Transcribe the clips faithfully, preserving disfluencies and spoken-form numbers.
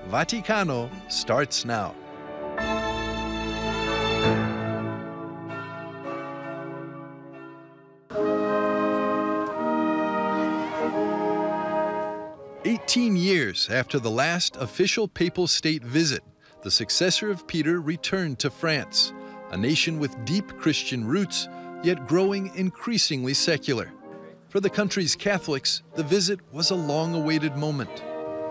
Vaticano starts now. Eighteen years after the last official papal state visit, the successor of Peter returned to France, a nation with deep Christian roots, yet growing increasingly secular. For the country's Catholics, the visit was a long-awaited moment.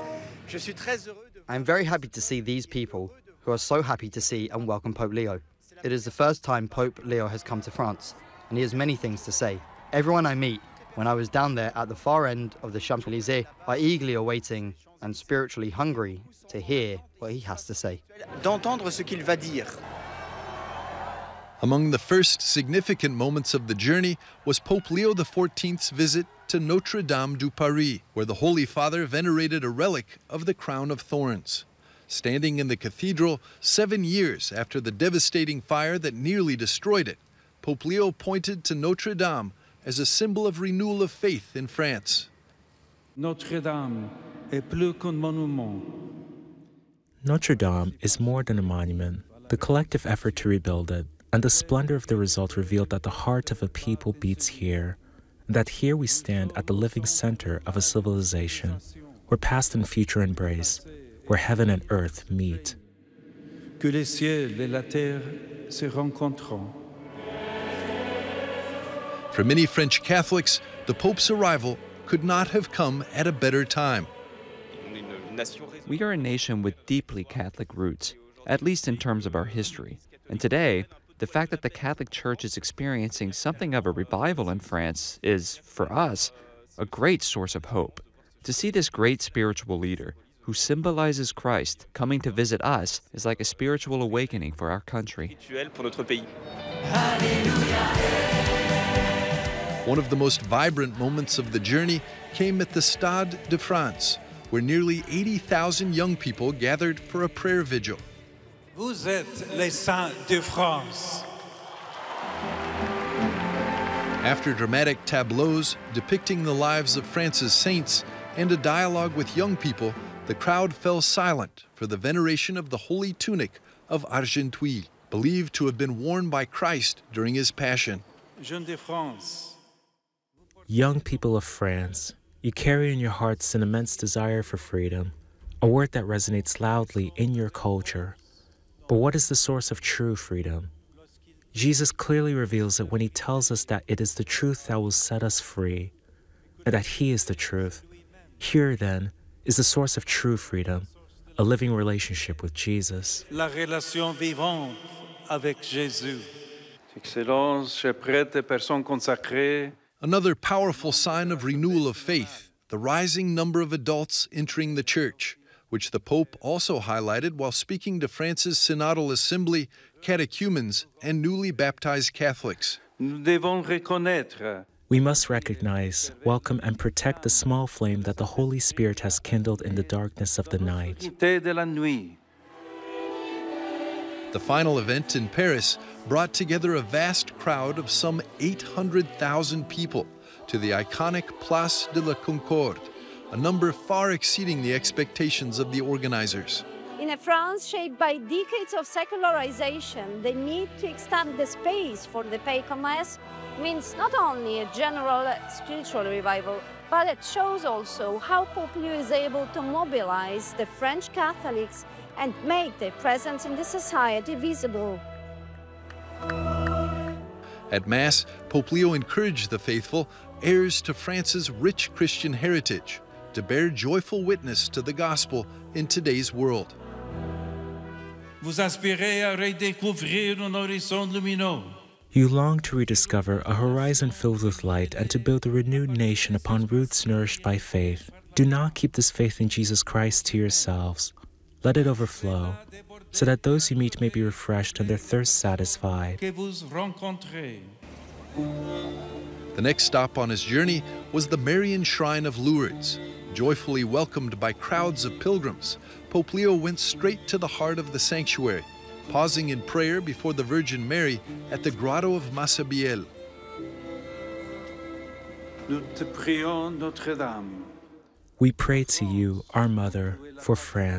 I'm very happy to see these people, who are so happy to see and welcome Pope Leo. It is the first time Pope Leo has come to France, and he has many things to say. Everyone I meet, when I was down there at the far end of the Champs-Élysées, are eagerly awaiting and spiritually hungry to hear what he has to say. D'entendre ce qu'il va dire. Among the first significant moments of the journey was Pope Leo the fourteenth's visit to Notre Dame du Paris, where the Holy Father venerated a relic of the crown of thorns. Standing in the cathedral seven years after the devastating fire that nearly destroyed it, Pope Leo pointed to Notre Dame as a symbol of renewal of faith in France. Notre Dame est plus qu'un monument. Notre Dame is more than a monument. The collective effort to rebuild it and the splendor of the result revealed that the heart of a people beats here, and that here we stand at the living center of a civilization, where past and future embrace, where heaven and earth meet. Que les cieux et la terre se rencontrent. For many French Catholics, the Pope's arrival could not have come at a better time. We are a nation with deeply Catholic roots, at least in terms of our history. And today, the fact that the Catholic Church is experiencing something of a revival in France is, for us, a great source of hope. To see this great spiritual leader, who symbolizes Christ, coming to visit us is like a spiritual awakening for our country. One of the most vibrant moments of the journey came at the Stade de France, where nearly eighty thousand young people gathered for a prayer vigil. Vous êtes les saints de France. After dramatic tableaus depicting the lives of France's saints and a dialogue with young people, the crowd fell silent for the veneration of the holy tunic of Argenteuil, believed to have been worn by Christ during his passion. Jeunes de France. Young people of France, you carry in your hearts an immense desire for freedom, a word that resonates loudly in your culture. But what is the source of true freedom? Jesus clearly reveals it when he tells us that it is the truth that will set us free, and that he is the truth. Here, then, is the source of true freedom, a living relationship with Jesus. La relation vivante avec Jésus. Excellence, chers prêtres et personnes consacrées. Another powerful sign of renewal of faith, the rising number of adults entering the church, which the Pope also highlighted while speaking to France's Synodal Assembly, catechumens, and newly baptized Catholics. Nous devons reconnaître. We must recognize, welcome, and protect the small flame that the Holy Spirit has kindled in the darkness of the night. De la nuit. The final event in Paris brought together a vast crowd of some eight hundred thousand people to the iconic Place de la Concorde, a number far exceeding the expectations of the organizers. In a France shaped by decades of secularization, the need to extend the space for the Pecom Mass means not only a general spiritual revival, but it shows also how Pope Leo is able to mobilize the French Catholics and make their presence in the society visible. At Mass, Pope Leo encouraged the faithful, heirs to France's rich Christian heritage, to bear joyful witness to the gospel in today's world. Vous aspirez à redécouvrir un horizon lumineux. You long to rediscover a horizon filled with light and to build a renewed nation upon roots nourished by faith. Do not keep this faith in Jesus Christ to yourselves. Let it overflow, so that those you meet may be refreshed and their thirst satisfied. Que vous rencontrez. The next stop on his journey was the Marian Shrine of Lourdes. Joyfully welcomed by crowds of pilgrims, Pope Leo went straight to the heart of the sanctuary, pausing in prayer before the Virgin Mary at the Grotto of Massabielle. Nous te prions, Notre Dame. We pray to you, our Mother, for France.